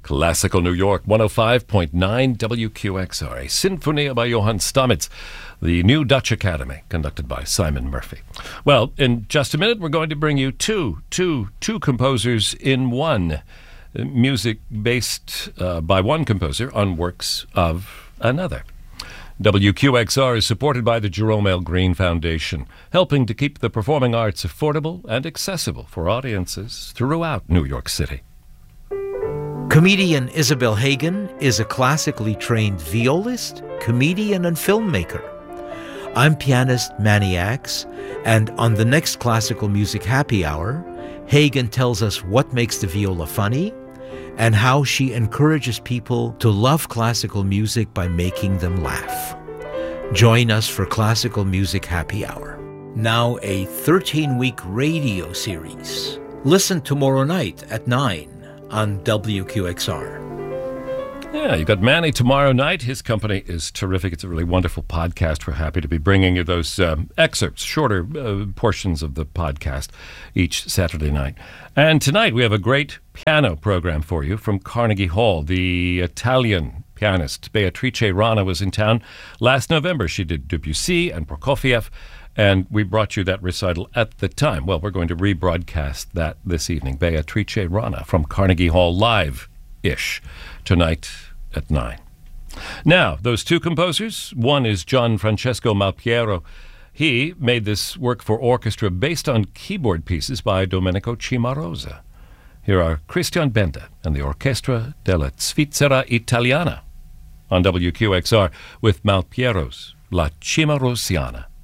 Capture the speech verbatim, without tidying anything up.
Classical New York, one oh five point nine W Q X R, a Sinfonia by Johann Stamitz, the New Dutch Academy, conducted by Simon Murphy. Well, in just a minute, we're going to bring you two, two, two composers in one, music based uh, by one composer on works of another. W Q X R is supported by the Jerome L. Green Foundation, helping to keep the performing arts affordable and accessible for audiences throughout New York City. Comedian Isabel Hagen is a classically trained violist, comedian, and filmmaker. I'm pianist Manny Axe, and on the next Classical Music Happy Hour, Hagen tells us what makes the viola funny and how she encourages people to love classical music by making them laugh. Join us for Classical Music Happy Hour. Now a thirteen-week radio series. Listen tomorrow night at nine on W Q X R. Yeah, you got Manny tomorrow night. His company is terrific. It's a really wonderful podcast. We're happy to be bringing you those um, excerpts, shorter uh, portions of the podcast each Saturday night. And tonight we have a great piano program for you from Carnegie Hall. The Italian pianist Beatrice Rana was in town last November. She did Debussy and Prokofiev, and we brought you that recital at the time. Well, we're going to rebroadcast that this evening. Beatrice Rana from Carnegie Hall live-ish tonight at nine. Now, those two composers, one is Gian Francesco Malpiero. He made this work for orchestra based on keyboard pieces by Domenico Cimarosa. Here are Christian Benda and the Orchestra della Svizzera Italiana on W Q X R with Malpiero's La Cimarosiana.